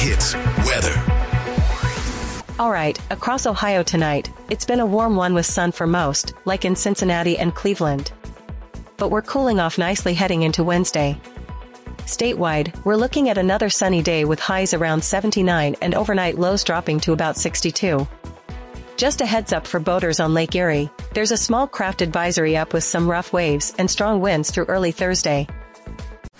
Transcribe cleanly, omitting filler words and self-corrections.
Hits weather. All right, across Ohio tonight, it's been a warm one with sun for most, like in Cincinnati and Cleveland. But we're cooling off nicely heading into Wednesday. Statewide, we're looking at another sunny day with highs around 79 and overnight lows dropping to about 62. Just a heads up for boaters on Lake Erie, there's a small craft advisory up with some rough waves and strong winds through early Thursday.